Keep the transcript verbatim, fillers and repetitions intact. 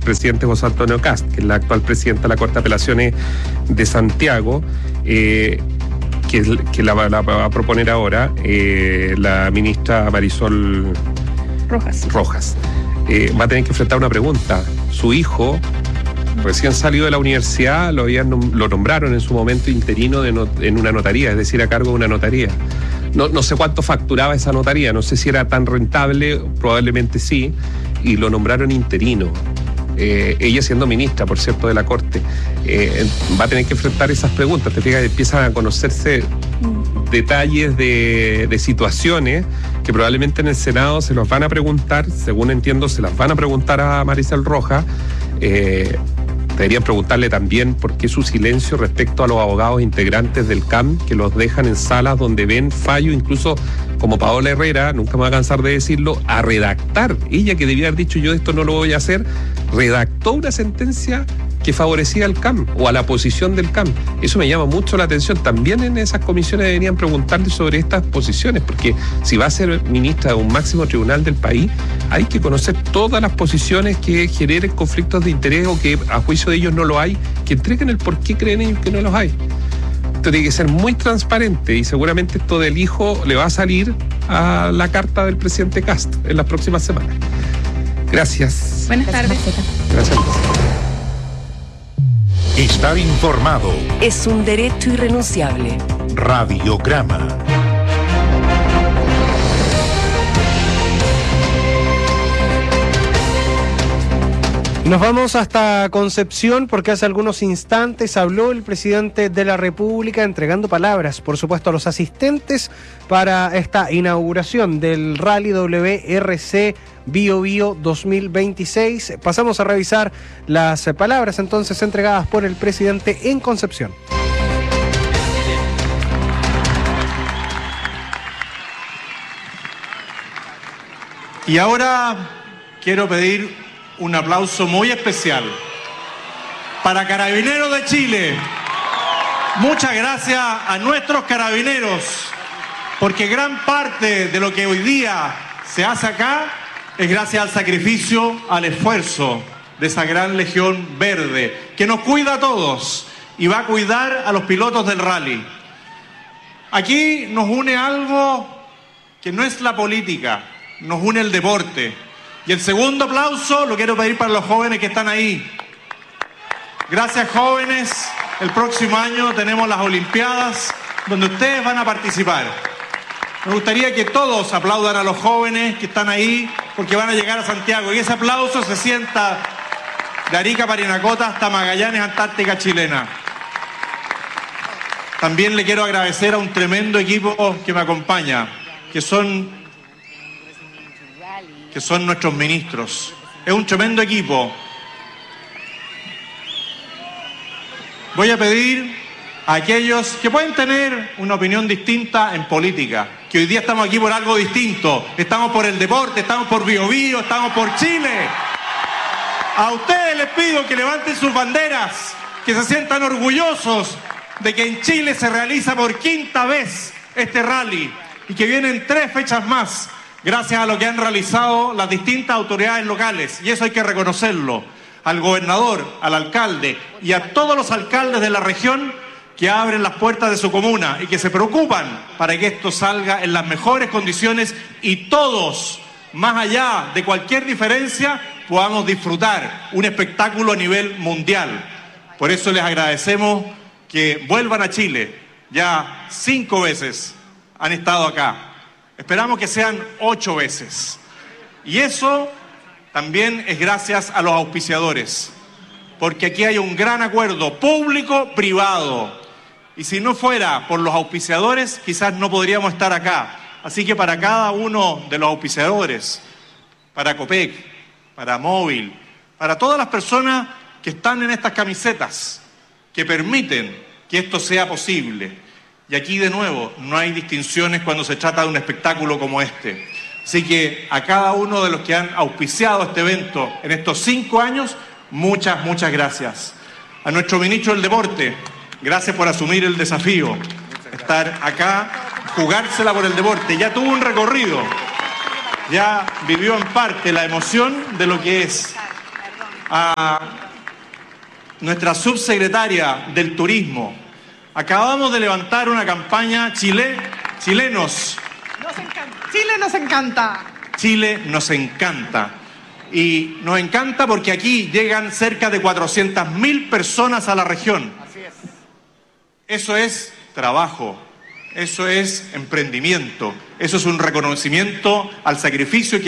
presidente José Antonio Kast, que es la actual presidenta de la Corte de Apelaciones de Santiago, eh, que, que la, la va a proponer ahora eh, la ministra Marisol Rojas. Rojas. Eh, va a tener que enfrentar una pregunta. Su hijo, recién salido de la universidad, lo, habían, lo nombraron en su momento interino de not, en una notaría, es decir, a cargo de una notaría. No, no sé cuánto facturaba esa notaría, no sé si era tan rentable, probablemente sí, y lo nombraron interino. Eh, ella siendo ministra, por cierto, de la Corte, eh, va a tener que enfrentar esas preguntas. Te fijas, empiezan a conocerse detalles de, de situaciones que probablemente en el Senado se los van a preguntar, según entiendo, se las van a preguntar a Marisol Rojas. Eh, deberían preguntarle también por qué su silencio respecto a los abogados integrantes del C A M, que los dejan en salas donde ven fallo, incluso como Paola Herrera, nunca me voy a cansar de decirlo, a redactar. Ella, que debía haber dicho yo esto no lo voy a hacer, redactó una sentencia que favorecía al C A M o a la posición del C A M. Eso me llama mucho la atención. También en esas comisiones deberían preguntarle sobre estas posiciones, porque si va a ser ministra de un máximo tribunal del país, hay que conocer todas las posiciones que generen conflictos de interés o que a juicio de ellos no lo hay, que entreguen el por qué creen ellos que no los hay. Esto tiene que ser muy transparente y seguramente esto del hijo le va a salir a la carta del presidente Kast en las próximas semanas. Gracias. Buenas tardes. Gracias. Estar informado es un derecho irrenunciable. Radiograma. Nos vamos hasta Concepción porque hace algunos instantes habló el presidente de la República entregando palabras, por supuesto, a los asistentes para esta inauguración del Rally W R C Bio Bio dos mil veintiséis. Pasamos a revisar las palabras entonces entregadas por el presidente en Concepción. Y ahora quiero pedir un aplauso muy especial para Carabineros de Chile. Muchas gracias a nuestros carabineros, porque gran parte de lo que hoy día se hace acá es gracias al sacrificio, al esfuerzo de esa gran Legión Verde, que nos cuida a todos y va a cuidar a los pilotos del rally. Aquí nos une algo que no es la política, nos une el deporte. Y el segundo aplauso lo quiero pedir para los jóvenes que están ahí. Gracias, jóvenes. El próximo año tenemos las Olimpiadas donde ustedes van a participar. Me gustaría que todos aplaudan a los jóvenes que están ahí porque van a llegar a Santiago. Y ese aplauso se sienta de Arica, Parinacota hasta Magallanes, Antártica Chilena. También le quiero agradecer a un tremendo equipo que me acompaña, que son... que son nuestros ministros. Es un tremendo equipo. Voy a pedir a aquellos que pueden tener una opinión distinta en política, que hoy día estamos aquí por algo distinto, estamos por el deporte, estamos por Bio Bio, estamos por Chile. A ustedes les pido que levanten sus banderas, que se sientan orgullosos de que en Chile se realiza por quinta vez este rally y que vienen tres fechas más, gracias a lo que han realizado las distintas autoridades locales, y eso hay que reconocerlo, al gobernador, al alcalde y a todos los alcaldes de la región que abren las puertas de su comuna y que se preocupan para que esto salga en las mejores condiciones y todos, más allá de cualquier diferencia, podamos disfrutar un espectáculo a nivel mundial. Por eso les agradecemos que vuelvan a Chile. Ya cinco veces han estado acá. Esperamos que sean ocho veces. Y eso también es gracias a los auspiciadores, porque aquí hay un gran acuerdo público-privado. Y si no fuera por los auspiciadores, quizás no podríamos estar acá. Así que para cada uno de los auspiciadores, para Copec, para Móvil, para todas las personas que están en estas camisetas, que permiten que esto sea posible. Y aquí de nuevo, no hay distinciones cuando se trata de un espectáculo como este. Así que a cada uno de los que han auspiciado este evento en estos cinco años, muchas, muchas gracias. A nuestro ministro del Deporte, gracias por asumir el desafío, estar acá, jugársela por el deporte. Ya tuvo un recorrido, ya vivió en parte la emoción de lo que es a nuestra subsecretaria del Turismo. Acabamos de levantar una campaña Chile, chilenos. Nos encanta. Chile nos encanta. Chile nos encanta. Y nos encanta porque aquí llegan cerca de cuatrocientas mil personas a la región. Así es. Eso es trabajo, eso es emprendimiento, eso es un reconocimiento al sacrificio que